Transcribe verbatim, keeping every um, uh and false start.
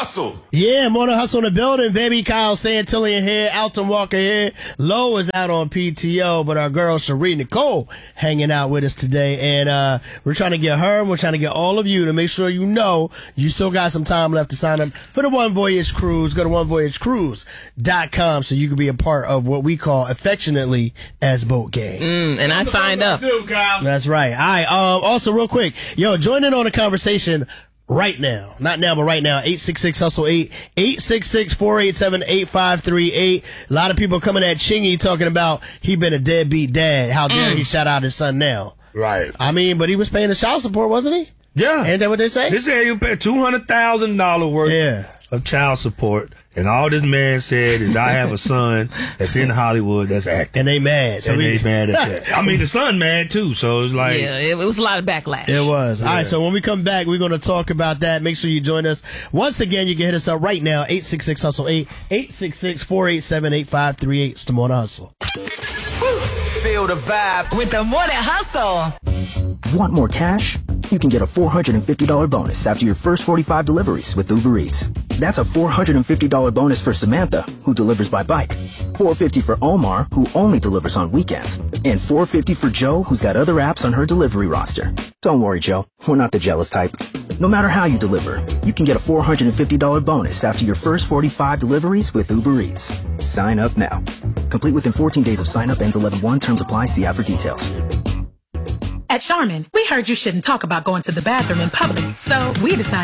Hustle. Yeah, Morning Hustle in the building. Baby Kyle Santillian here. Alton Walker here. Lowe is out on P T O, but our girl Cherie Nicole hanging out with us today. And uh, we're trying to get her and we're trying to get all of you to make sure you know you still got some time left to sign up for the One Voyage Cruise. Go to one voyage cruise dot com so you can be a part of what we call affectionately as Boat Gang. Mm, and I signed up. Too, Kyle. That's right. All right. Um, also, real quick, yo, join in on the conversation right now. Not now, but right now. eight six six hustle eight, eight six six, four eight seven, eight five three eight. A lot of people coming at Chingy talking about he been a deadbeat dad. How dare Mm. he shout out his son now? Right. I mean, but he was paying the child support, wasn't he? Yeah. Ain't that what they say? They said you pay two hundred thousand dollars worth Yeah. of child support. And all this man said is, I have a son that's in Hollywood that's acting. And they mad. So and we, they mad at that. I mean, the son mad too. So it's like, Yeah, it, it was a lot of backlash. It was. Yeah. All right, so when we come back, we're going to talk about that. Make sure you join us. Once again, you can hit us up right now, eight six six hustle eight, eight six six, four eight seven, eight five three eight. It's the Morning Hustle. Feel the vibe. With the Morning Hustle. Want more cash? You can get a four hundred fifty dollars bonus after your first forty-five deliveries with Uber Eats. That's a four hundred fifty dollars bonus for Samantha, who delivers by bike. four hundred fifty dollars for Omar, who only delivers on weekends. And four hundred fifty dollars for Joe, who's got other apps on her delivery roster. Don't worry, Joe. We're not the jealous type. No matter how you deliver, you can get a four hundred fifty dollars bonus after your first forty-five deliveries with Uber Eats. Sign up now. Complete within fourteen days of sign up. Ends eleven one. Terms apply. See app for details. At Charmin, we heard you shouldn't talk about going to the bathroom in public, so we decided